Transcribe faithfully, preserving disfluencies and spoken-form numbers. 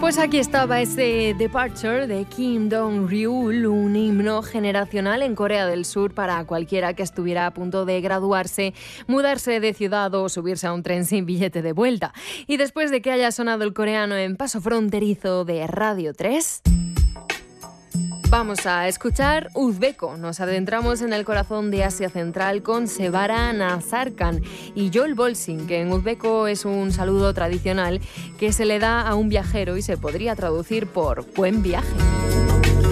Pues aquí estaba ese Departure de Kim Dong-ryul, un himno generacional en Corea del Sur para cualquiera que estuviera a punto de graduarse, mudarse de ciudad o subirse a un tren sin billete de vuelta. Y después de que haya sonado el coreano en Paso Fronterizo de Radio tres... vamos a escuchar uzbeko. Nos adentramos en el corazón de Asia Central con Sevara Nazarkan y Yol Bolsin, que en uzbeko es un saludo tradicional que se le da a un viajero y se podría traducir por buen viaje.